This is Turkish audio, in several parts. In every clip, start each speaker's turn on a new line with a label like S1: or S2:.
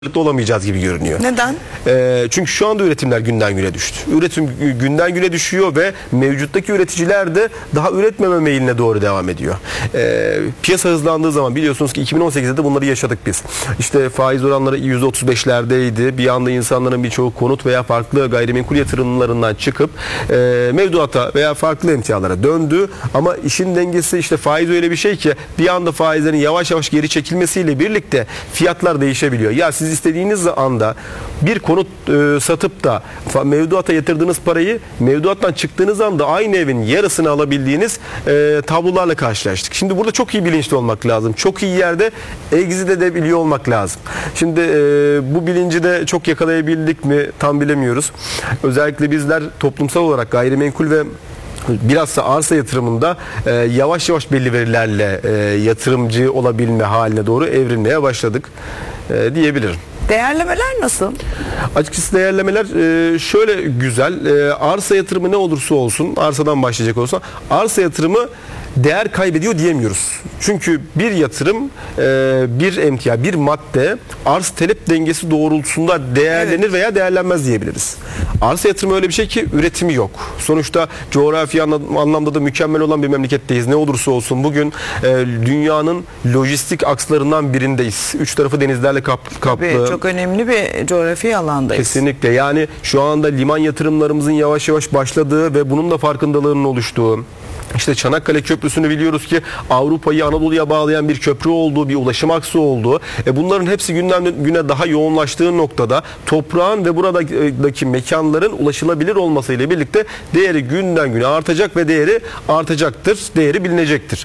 S1: olamayacağız gibi görünüyor.
S2: Neden?
S1: Çünkü şu anda üretimler günden güne düştü. Üretim günden güne düşüyor ve mevcuttaki üreticiler de daha üretmeme meyline doğru devam ediyor. Piyasa hızlandığı zaman biliyorsunuz ki 2018'de de bunları yaşadık biz. İşte faiz oranları %35'lerdeydi. Bir anda insanların birçoğu konut veya farklı gayrimenkul yatırımlarından çıkıp mevduata veya farklı emtialara döndü. Ama işin dengesi işte faiz öyle bir şey ki bir anda faizlerin yavaş yavaş geri çekilmesiyle birlikte fiyatlar değişebiliyor. Ya siz istediğiniz anda bir konut satıp da mevduata yatırdığınız parayı mevduattan çıktığınız anda aynı evin yarısını alabildiğiniz tablolarla karşılaştık. Şimdi burada çok iyi bilinçli olmak lazım. Çok iyi yerde exit edebiliyor olmak lazım. Şimdi bu bilinci de çok yakalayabildik mi tam bilemiyoruz. Özellikle bizler toplumsal olarak gayrimenkul ve bilhassa arsa yatırımında yavaş yavaş belli verilerle yatırımcı olabilme haline doğru evrilmeye başladık diyebilirim.
S2: Değerlemeler nasıl?
S1: Açıkçası değerlemeler şöyle güzel. Arsa yatırımı ne olursa olsun, arsadan başlayacak olsa arsa yatırımı değer kaybediyor diyemiyoruz. Çünkü bir yatırım, bir emtia, bir madde arz talep dengesi doğrultusunda değerlenir veya değerlenmez diyebiliriz. Arsa yatırımı öyle bir şey ki üretimi yok. Sonuçta coğrafi anlamda da mükemmel olan bir memleketteyiz. Ne olursa olsun bugün dünyanın lojistik akslarından birindeyiz. Üç tarafı denizlerle kaplı.
S2: Tabii, çok önemli bir coğrafi alandayız.
S1: Kesinlikle. Yani şu anda liman yatırımlarımızın yavaş yavaş başladığı ve bunun da farkındalığının oluştuğu, İşte Çanakkale Köprüsü'nü biliyoruz ki Avrupa'yı Anadolu'ya bağlayan bir köprü olduğu, bir ulaşım aksı olduğu. Bunların hepsi günden güne daha yoğunlaştığı noktada toprağın ve buradaki mekanların ulaşılabilir olmasıyla birlikte değeri günden güne artacak ve değeri artacaktır, değeri bilinecektir.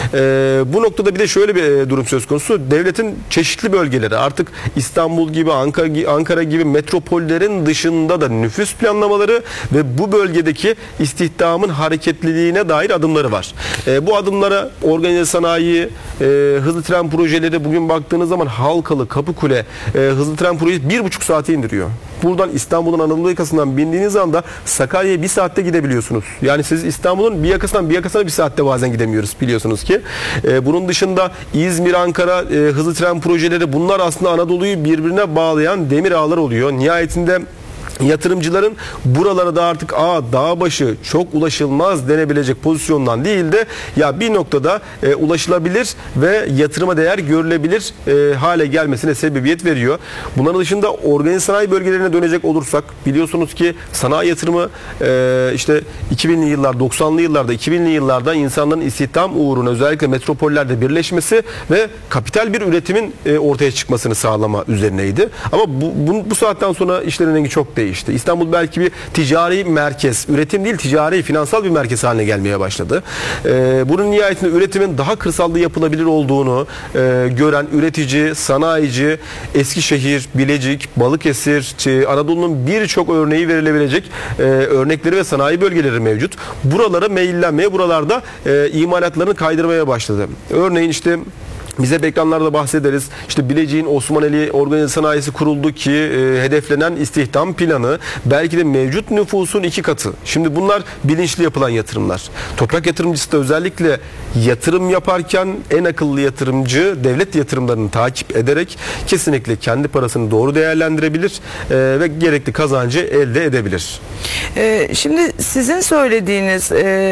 S1: Bu noktada bir de şöyle bir durum söz konusu. Devletin çeşitli bölgeleri artık İstanbul gibi, Ankara gibi metropollerin dışında da nüfus planlamaları ve bu bölgedeki istihdamın hareketliliğine dair adımları var. Bu adımlara organize sanayi, hızlı tren projeleri, bugün baktığınız zaman Halkalı, Kapıkule hızlı tren projesi 1,5 saate indiriyor. Buradan İstanbul'un Anadolu yakasından bindiğiniz anda Sakarya'ya 1 saatte gidebiliyorsunuz. Yani siz İstanbul'un bir yakasından bir yakasına 1 saatte bazen gidemiyoruz biliyorsunuz ki. Bunun dışında İzmir, Ankara hızlı tren projeleri, bunlar aslında Anadolu'yu birbirine bağlayan demir ağlar oluyor. Nihayetinde yatırımcıların buralara da artık dağ başı çok ulaşılmaz denebilecek pozisyondan değil de ya bir noktada ulaşılabilir ve yatırıma değer görülebilir hale gelmesine sebebiyet veriyor. Bunların dışında organize sanayi bölgelerine dönecek olursak biliyorsunuz ki sanayi yatırımı işte 2000'li yıllar, 90'lı yıllarda, 2000'li yıllarda insanların istihdam uğruna özellikle metropollerde birleşmesi ve kapital bir üretimin ortaya çıkmasını sağlama üzerineydi. Ama bu saatten sonra işlerin rengi çok değişti. İstanbul belki bir ticari merkez, üretim değil ticari, finansal bir merkez haline gelmeye başladı. Bunun nihayetinde üretimin daha kırsalda yapılabilir olduğunu gören üretici, sanayici, Eskişehir, Bilecik, Balıkesir, Anadolu'nun birçok örneği verilebilecek örnekleri ve sanayi bölgeleri mevcut. Buralara meyillenmeye, buralarda imalatlarını kaydırmaya başladı. Örneğin işte biz hep ekranlarda bahsederiz. İşte Bilecik'in Osmaneli Organize Sanayisi kuruldu ki hedeflenen istihdam planı belki de mevcut nüfusun 2 katı. Şimdi bunlar bilinçli yapılan yatırımlar. Toprak yatırımcısı da özellikle yatırım yaparken en akıllı yatırımcı devlet yatırımlarını takip ederek kesinlikle kendi parasını doğru değerlendirebilir ve gerekli kazancı elde edebilir.
S2: Şimdi sizin söylediğiniz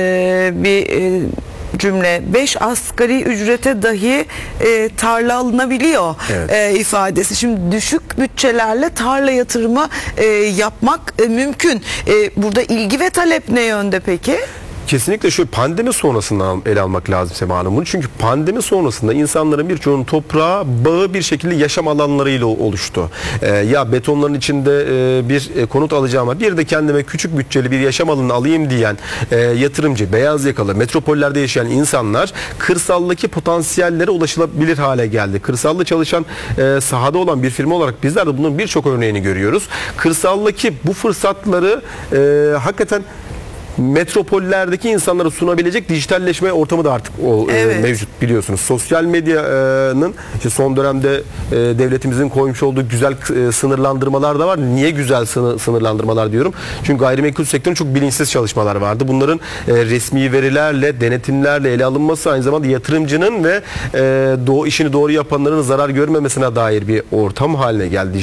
S2: bir cümle 5 asgari ücrete dahi tarla alınabiliyor, evet, ifadesi. Şimdi düşük bütçelerle tarla yatırımı yapmak mümkün. Burada ilgi ve talep ne yönde peki?
S1: Kesinlikle şu pandemi sonrasında ele almak lazım Sema Hanım bunu. Çünkü pandemi sonrasında insanların birçoğunun toprağa bağı bir şekilde yaşam alanlarıyla oluştu. Ya betonların içinde bir konut alacağıma bir de kendime küçük bütçeli bir yaşam alanı alayım diyen yatırımcı, beyaz yakalı, metropollerde yaşayan insanlar kırsaldaki potansiyellere ulaşılabilir hale geldi. Kırsalda çalışan, sahada olan bir firma olarak bizler de bunun birçok örneğini görüyoruz. Kırsaldaki bu fırsatları hakikaten metropollerdeki insanlara sunabilecek dijitalleşme ortamı da artık
S2: Evet.
S1: mevcut biliyorsunuz. Sosyal medyanın işte son dönemde devletimizin koymuş olduğu güzel sınırlandırmalar da var. Niye güzel sınırlandırmalar diyorum? Çünkü gayrimenkul sektörünün çok bilinçsiz çalışmalar vardı. Bunların resmi verilerle, denetimlerle ele alınması aynı zamanda yatırımcının ve işini doğru yapanların zarar görmemesine dair bir ortam haline geldi.